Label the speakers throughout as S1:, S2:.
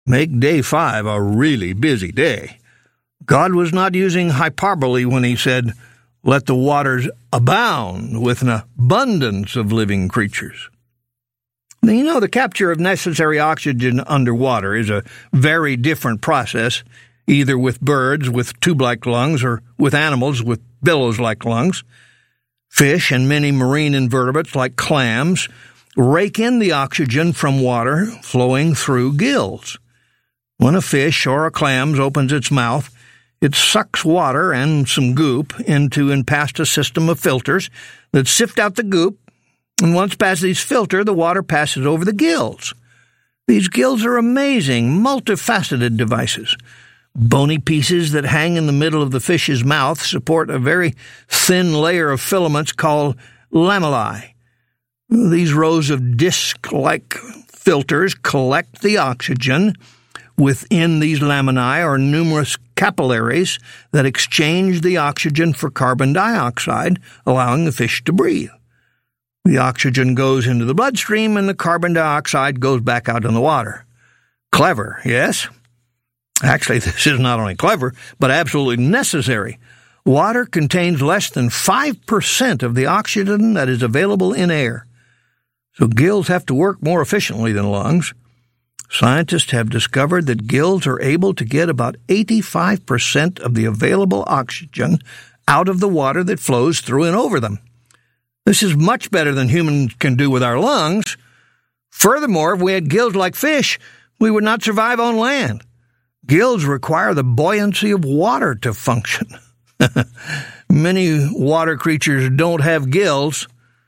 S1: make day 5 a really busy day. God was not using hyperbole when he said, "Let the waters abound with an abundance of living creatures." You know, the capture of necessary oxygen underwater is a very different process, either with birds with tube-like lungs or with animals with billows-like lungs. Fish and many marine invertebrates, like clams, rake in the oxygen from water flowing through gills. When a fish or a clam opens its mouth, it sucks water and some goop into and past a system of filters that sift out the goop, and once past these filters, the water passes over the gills. These gills are amazing, multifaceted devices. Bony pieces that hang in the middle of the fish's mouth support a very thin layer of filaments called lamellae. These rows of disc-like filters collect the oxygen. Within these laminae are numerous capillaries that exchange the oxygen for carbon dioxide, allowing the fish to breathe. The oxygen goes into the bloodstream and the carbon dioxide goes back out in the water. Clever, yes? Actually, this is not only clever, but absolutely necessary. Water contains less than 5% of the oxygen that is available in air. So gills have to work more efficiently than lungs. Scientists have discovered that gills are able to get about 85% of the available oxygen out of the water that flows through and over them. This is much better than humans can do with our lungs. Furthermore, if we had gills like fish, we would not survive on land. Gills require the buoyancy of water to function. Many water creatures don't have gills.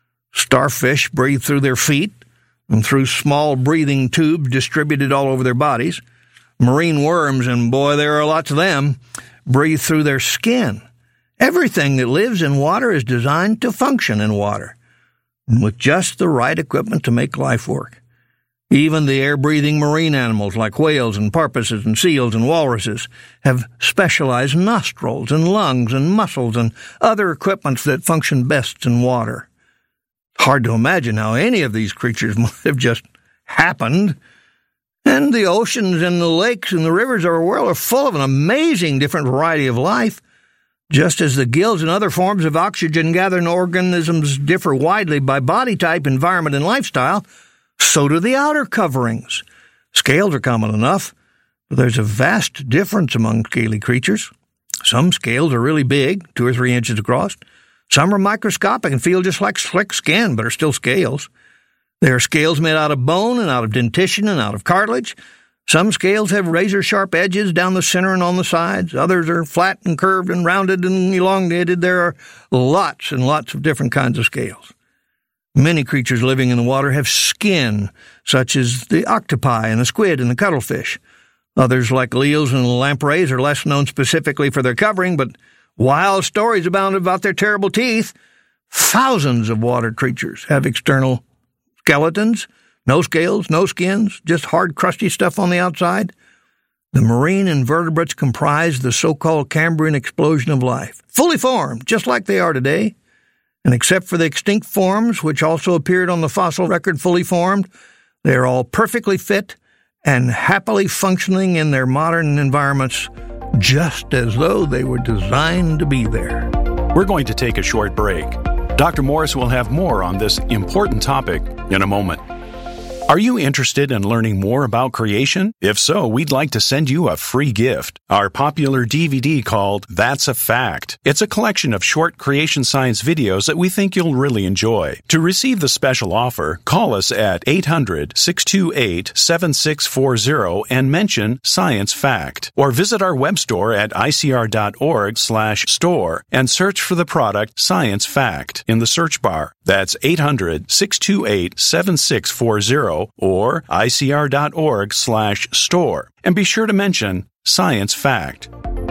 S1: Starfish breathe through their feet and through small breathing tubes distributed all over their bodies. Marine worms, and boy, there are lots of them, breathe through their skin. Everything that lives in water is designed to function in water, with just the right equipment to make life work. Even the air-breathing marine animals like whales and porpoises and seals and walruses have specialized nostrils and lungs and muscles and other equipments that function best in water. Hard to imagine how any of these creatures might have just happened. And the oceans and the lakes and the rivers of our world are full of an amazing different variety of life. Just as the gills and other forms of oxygen-gathering organisms differ widely by body type, environment, and lifestyle, so do the outer coverings. Scales are common enough, but there's a vast difference among scaly creatures. Some scales are really big, 2 or 3 inches across. Some are microscopic and feel just like slick skin, but are still scales. There are scales made out of bone and out of dentition and out of cartilage. Some scales have razor-sharp edges down the center and on the sides. Others are flat and curved and rounded and elongated. There are lots and lots of different kinds of scales. Many creatures living in the water have skin, such as the octopi and the squid and the cuttlefish. Others, like eels and lampreys, are less known specifically for their covering, but wild stories abound about their terrible teeth. Thousands of water creatures have external skeletons, no scales, no skins, just hard, crusty stuff on the outside. The marine invertebrates comprise the so-called Cambrian explosion of life, fully formed, just like they are today. And except for the extinct forms, which also appeared on the fossil record fully formed, they are all perfectly fit and happily functioning in their modern environments, just as though they were designed to be there.
S2: We're going to take a short break. Dr. Morris will have more on this important topic in a moment. Are you interested in learning more about creation? If so, we'd like to send you a free gift, our popular DVD called That's a Fact. It's a collection of short creation science videos that we think you'll really enjoy. To receive the special offer, call us at 800-628-7640 and mention Science Fact. Or visit our web store at icr.org/store and search for the product Science Fact in the search bar. That's 800-628-7640 or icr.org/store. And be sure to mention Science Fact.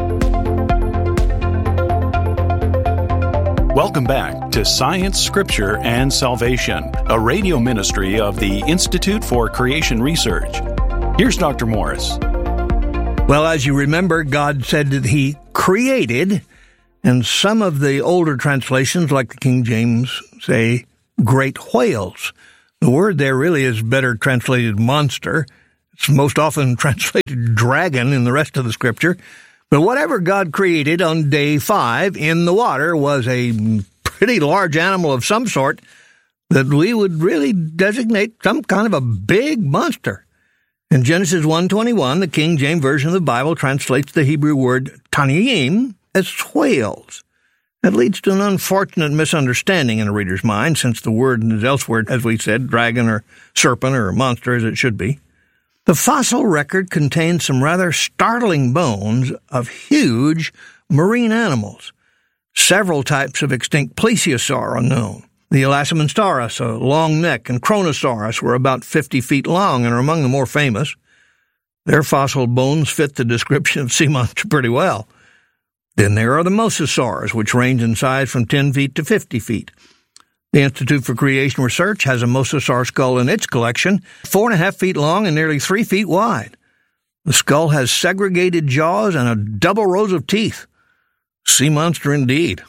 S2: Welcome back to Science, Scripture, and Salvation, a radio ministry of the Institute for Creation Research. Here's Dr. Morris.
S1: Well, as you remember, God said that He created, and some of the older translations, like the King James, say great whales. The word there really is better translated monster. It's most often translated dragon in the rest of the Scripture. But whatever God created on day 5 in the water was a pretty large animal of some sort that we would really designate some kind of a big monster. In Genesis 1:21, the King James Version of the Bible translates the Hebrew word taniyim as whales. That leads to an unfortunate misunderstanding in a reader's mind, since the word is elsewhere, as we said, dragon or serpent or monster, as it should be. The fossil record contains some rather startling bones of huge marine animals. Several types of extinct plesiosaur are known. The Elastomonstaurus, a long neck, and Kronosaurus were about 50 feet long and are among the more famous. Their fossil bones fit the description of sea monster pretty well. Then there are the mosasaurs, which range in size from 10 feet to 50 feet. The Institute for Creation Research has a mosasaur skull in its collection, 4.5 feet long and nearly 3 feet wide. The skull has segregated jaws and a double rows of teeth. Sea monster indeed.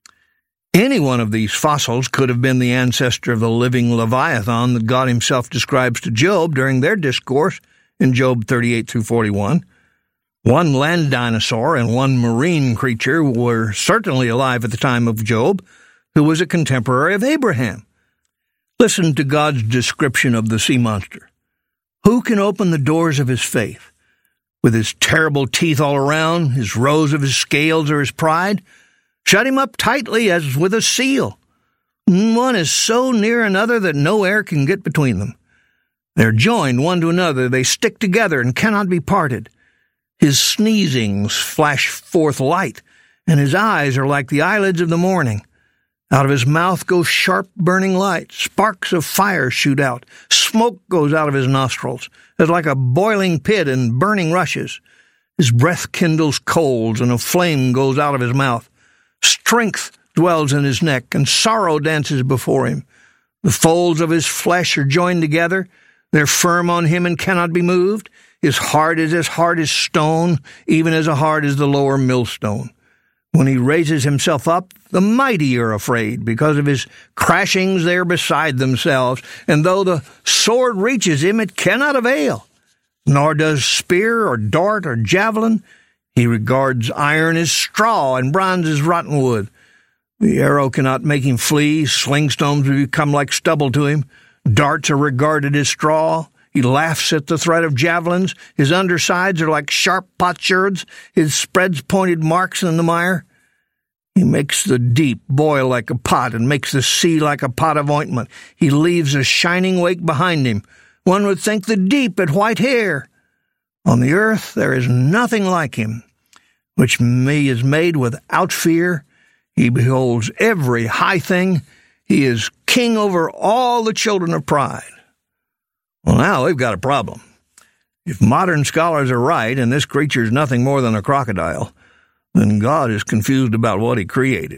S1: Any one of these fossils could have been the ancestor of the living Leviathan that God himself describes to Job during their discourse in Job 38 through 41. One land dinosaur and one marine creature were certainly alive at the time of Job, who was a contemporary of Abraham. Listen to God's description of the sea monster. Who can open the doors of his faith? With his terrible teeth all around, his rows of his scales or his pride? Shut him up tightly as with a seal. One is so near another that no air can get between them. They're joined one to another, they stick together and cannot be parted. His sneezings flash forth light, and his eyes are like the eyelids of the morning. Out of his mouth goes sharp burning light. Sparks of fire shoot out. Smoke goes out of his nostrils. It's like a boiling pit and burning rushes. His breath kindles coals, and a flame goes out of his mouth. Strength dwells in his neck, and sorrow dances before him. The folds of his flesh are joined together. They're firm on him and cannot be moved. His heart is as hard as stone, even as hard as the lower millstone. When he raises himself up, the mighty are afraid. Because of his crashings, they are beside themselves. And though the sword reaches him, it cannot avail. Nor does spear or dart or javelin. He regards iron as straw and bronze as rotten wood. The arrow cannot make him flee. Sling stones will become like stubble to him. Darts are regarded as straw. He laughs at the threat of javelins. His undersides are like sharp potsherds. His spreads pointed marks in the mire. He makes the deep boil like a pot and makes the sea like a pot of ointment. He leaves a shining wake behind him. One would think the deep had white hair. On the earth there is nothing like him, which he is made without fear. He beholds every high thing. He is king over all the children of pride. Well, now we've got a problem. If modern scholars are right, and this creature is nothing more than a crocodile, then God is confused about what he created.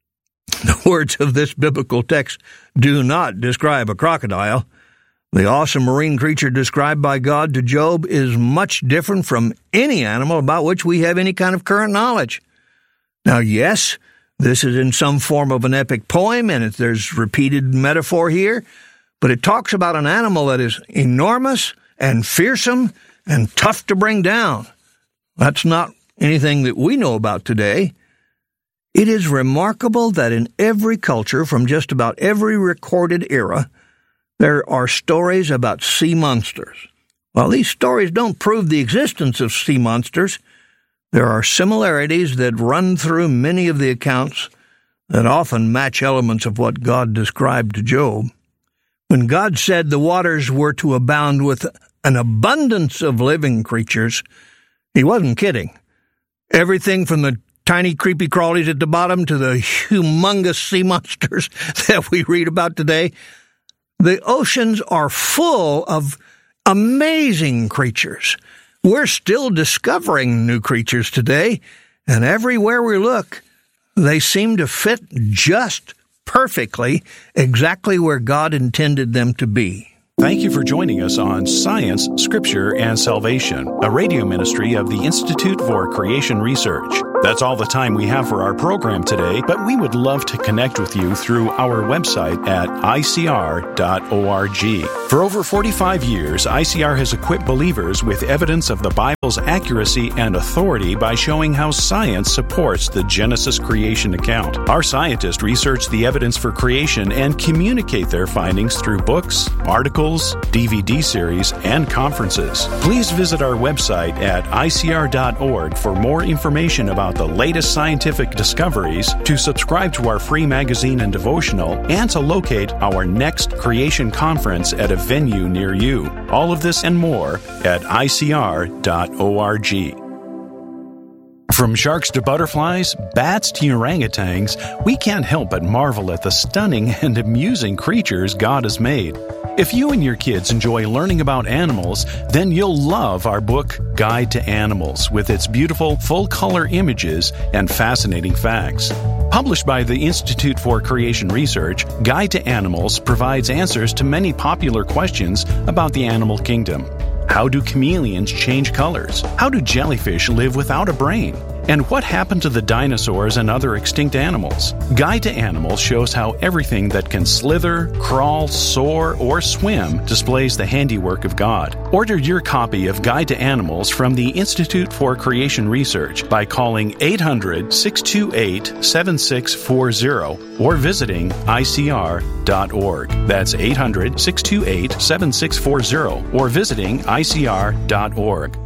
S1: The words of this biblical text do not describe a crocodile. The awesome marine creature described by God to Job is much different from any animal about which we have any kind of current knowledge. Now, yes, this is in some form of an epic poem, and there's repeated metaphor here, but it talks about an animal that is enormous and fearsome and tough to bring down. That's not anything that we know about today. It is remarkable that in every culture, from just about every recorded era, there are stories about sea monsters. While these stories don't prove the existence of sea monsters, there are similarities that run through many of the accounts that often match elements of what God described to Job. When God said the waters were to abound with an abundance of living creatures, he wasn't kidding. Everything from the tiny creepy crawlies at the bottom to the humongous sea monsters that we read about today, the oceans are full of amazing creatures. We're still discovering new creatures today, and everywhere we look, they seem to fit just perfectly exactly where God intended them to be.
S2: Thank you for joining us on Science, Scripture, and Salvation, a radio ministry of the Institute for Creation Research. That's all the time we have for our program today, but we would love to connect with you through our website at icr.org. For over 45 years, ICR has equipped believers with evidence of the Bible's accuracy and authority by showing how science supports the Genesis creation account. Our scientists research the evidence for creation and communicate their findings through books, articles, DVD series, and conferences. Please visit our website at icr.org for more information about the latest scientific discoveries, to subscribe to our free magazine and devotional, and to locate our next creation conference at a venue near you. All of this and more at icr.org. From sharks to butterflies, bats to orangutans, we can't help but marvel at the stunning and amusing creatures God has made. If you and your kids enjoy learning about animals, then you'll love our book, Guide to Animals, with its beautiful, full-color images and fascinating facts. Published by the Institute for Creation Research, Guide to Animals provides answers to many popular questions about the animal kingdom. How do chameleons change colors? How do jellyfish live without a brain? And what happened to the dinosaurs and other extinct animals? Guide to Animals shows how everything that can slither, crawl, soar, or swim displays the handiwork of God. Order your copy of Guide to Animals from the Institute for Creation Research by calling 800-628-7640 or visiting icr.org. That's 800-628-7640 or visiting icr.org.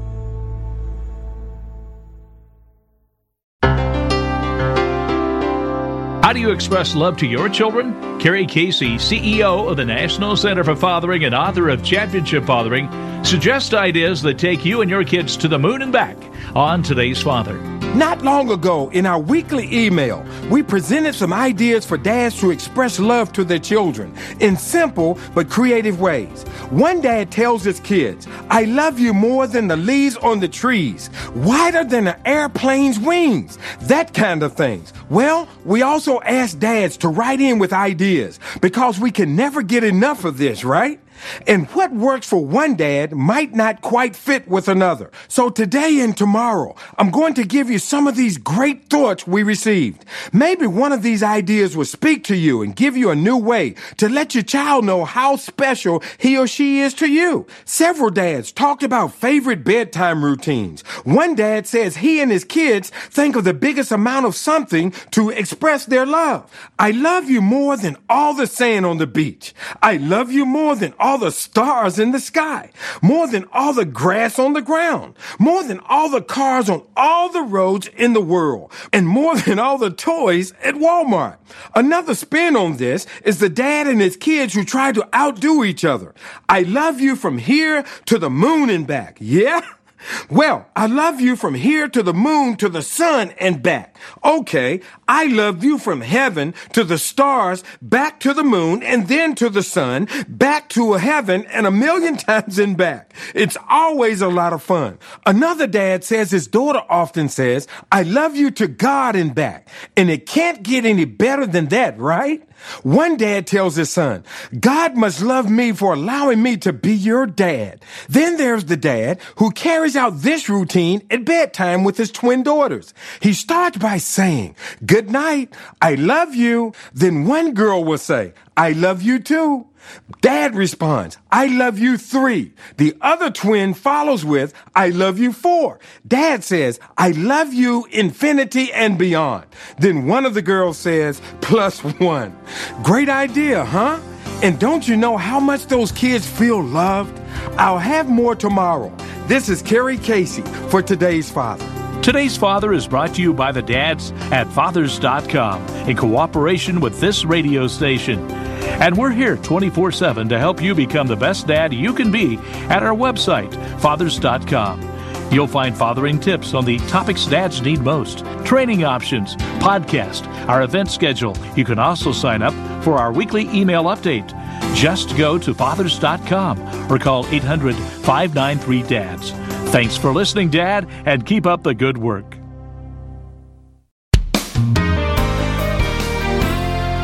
S3: How do you express love to your children? Carrie Casey, CEO of the National Center for Fathering and author of Championship Fathering, suggests ideas that take you and your kids to the moon and back on Today's Father.
S4: Not long ago, in our weekly email, we presented some ideas for dads to express love to their children in simple but creative ways. One dad tells his kids, "I love you more than the leaves on the trees, wider than an airplane's wings," that kind of things. Well, we also asked dads to write in with ideas because we can never get enough of this, right? And what works for one dad might not quite fit with another. So today and tomorrow, I'm going to give you some of these great thoughts we received. Maybe one of these ideas will speak to you and give you a new way to let your child know how special he or she is to you. Several dads talked about favorite bedtime routines. One dad says he and his kids think of the biggest amount of something to express their love. "I love you more than all the sand on the beach. I love you more than all the stars in the sky, more than all the grass on the ground, more than all the cars on all the roads in the world, and more than all the toys at Walmart." Another spin on this is the dad and his kids who try to outdo each other. "I love you from here to the moon and back." Yeah? Well, I love you from here to the moon to the sun and back. Okay, I love you from heaven to the stars, back to the moon, and then to the sun, back to heaven, and a million times and back. It's always a lot of fun. Another dad says his daughter often says, "I love you to God and back." And it can't get any better than that, right? One dad tells his son, "God must love me for allowing me to be your dad." Then there's the dad who carries out this routine at bedtime with his twin daughters. He starts by saying, "Good night, I love you." Then one girl will say, "I love you too." Dad responds, "I love you 3. The other twin follows with, "I love you 4. Dad says, "I love you infinity and beyond." Then one of the girls says, +1. Great idea, huh? And don't you know how much those kids feel loved? I'll have more tomorrow. This is Carrie Casey for Today's Father.
S3: Today's Father is brought to you by the dads at Fathers.com in cooperation with this radio station. And we're here 24/7 to help you become the best dad you can be at our website, Fathers.com. You'll find fathering tips on the topics dads need most, training options, podcast, our event schedule. You can also sign up for our weekly email update. Just go to Fathers.com or call 800-593-DADS. Thanks for listening, Dad, and keep up the good work.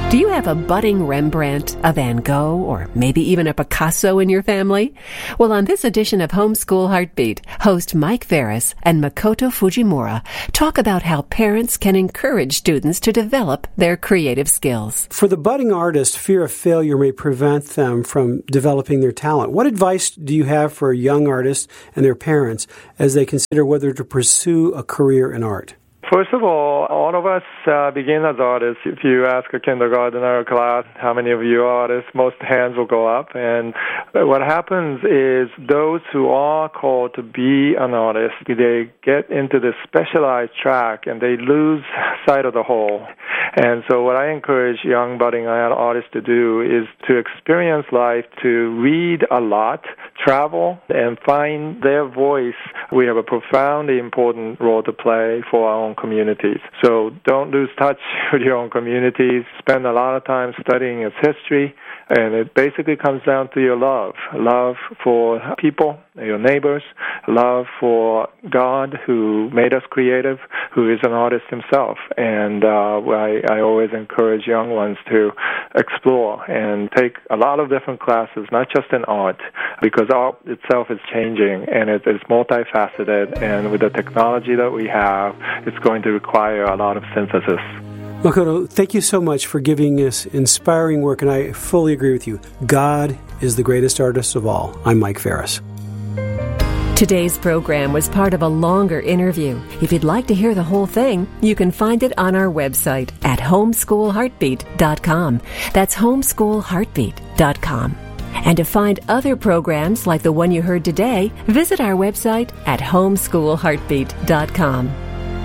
S5: Do you have a budding Rembrandt, a Van Gogh, or maybe even a Picasso in your family? Well, on this edition of Homeschool Heartbeat, host Mike Ferris and Makoto Fujimura talk about how parents can encourage students to develop their creative skills.
S6: For the budding artist, fear of failure may prevent them from developing their talent. What advice do you have for young artists and their parents as they consider whether to pursue a career in art?
S7: First of all of us begin as artists. If you ask a kindergartner class, how many of you are artists, most hands will go up. And what happens is those who are called to be an artist, they get into this specialized track and they lose sight of the whole. And so what I encourage young budding artists to do is to experience life, to read a lot, travel, and find their voice. We have a profoundly important role to play for our own communities. So don't lose touch with your own communities. Spend a lot of time studying its history, and it basically comes down to your love for people, your neighbors, love for God who made us creative, who is an artist himself. And I always encourage young ones to explore and take a lot of different classes, not just in art, because art itself is changing and it's multifaceted, and with the technology that we have, it's going to require a lot of synthesis.
S6: Makoto, thank you so much for giving us inspiring work, and I fully agree with you. God is the greatest artist of all. I'm Mike Ferris.
S5: Today's program was part of a longer interview. If you'd like to hear the whole thing, you can find it on our website at homeschoolheartbeat.com. That's homeschoolheartbeat.com. And to find other programs like the one you heard today, visit our website at homeschoolheartbeat.com.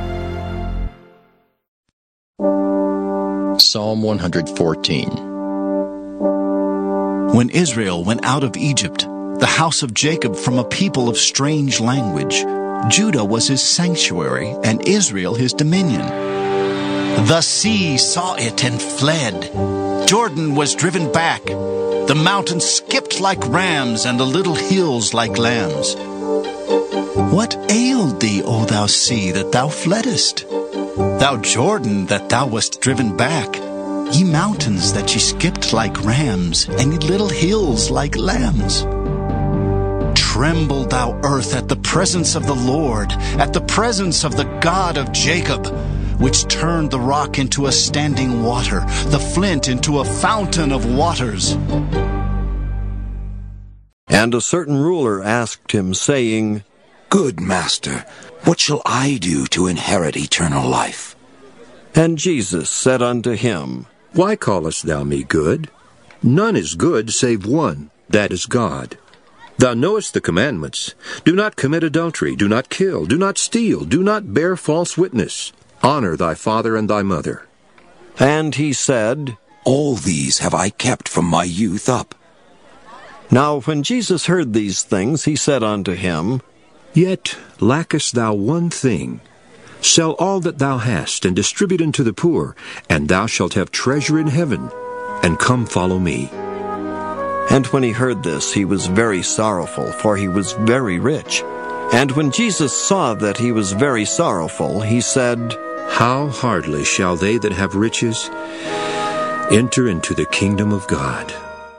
S8: Psalm 114. When Israel went out of Egypt, the house of Jacob from a people of strange language, Judah was his sanctuary, and Israel his dominion. The sea saw it and fled. Jordan was driven back. The mountains skipped like rams, and the little hills like lambs. What ailed thee, O thou sea, that thou fleddest? Thou Jordan, that thou wast driven back? Ye mountains, that ye skipped like rams, and ye little hills like lambs? Tremble, thou earth, at the presence of the Lord, at the presence of the God of Jacob, which turned the rock into a standing water, the flint into a fountain of waters.
S9: And a certain ruler asked him, saying,
S10: Good master, what shall I do to inherit eternal life?
S9: And Jesus said unto him,
S11: Why callest thou me good? None is good save one, that is God. Thou knowest the commandments. Do not commit adultery, do not kill, do not steal, do not bear false witness. Honor thy father and thy mother.
S9: And he said,
S10: All these have I kept from my youth up.
S9: Now when Jesus heard these things, he said unto him,
S11: Yet lackest thou one thing. Sell all that thou hast, and distribute unto the poor, and thou shalt have treasure in heaven. And come follow me.
S9: And when he heard this, he was very sorrowful, for he was very rich. And when Jesus saw that he was very sorrowful, he said,
S11: How hardly shall they that have riches enter into the kingdom of God.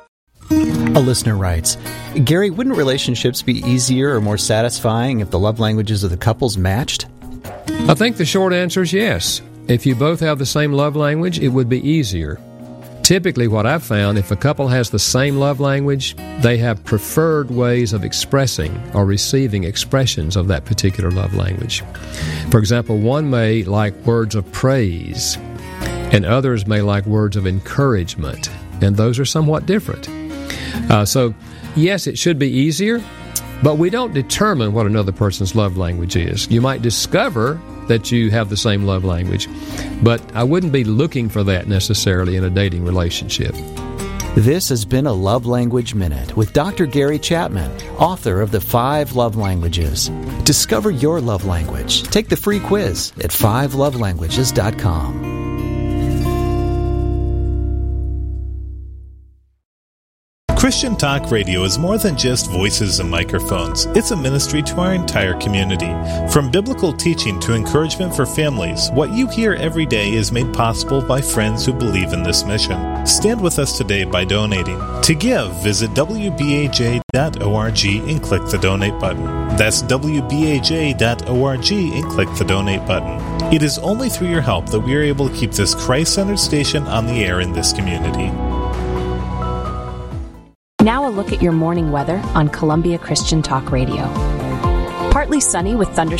S12: A listener writes, Gary, wouldn't relationships be easier or more satisfying if the love languages of the couples matched?
S13: I think the short answer is yes. If you both have the same love language, it would be easier. Typically, what I've found, if a couple has the same love language, they have preferred ways of expressing or receiving expressions of that particular love language. For example, one may like words of praise, and others may like words of encouragement, and those are somewhat different. So, yes, it should be easier, but we don't determine what another person's love language is. You might discover that you have the same love language, but I wouldn't be looking for that necessarily in a dating relationship.
S12: This has been a Love Language Minute with Dr. Gary Chapman, author of The 5 Love Languages. Discover your love language. Take the free quiz at 5lovelanguages.com.
S14: Christian Talk Radio is more than just voices and microphones. It's a ministry to our entire community. From biblical teaching to encouragement for families, what you hear every day is made possible by friends who believe in this mission. Stand with us today by donating. To give, visit WBAJ.org and click the donate button. That's WBAJ.org and click the donate button. It is only through your help that we are able to keep this Christ-centered station on the air in this community.
S15: Now a look at your morning weather on Columbia Christian Talk Radio. Partly sunny with thunderstorms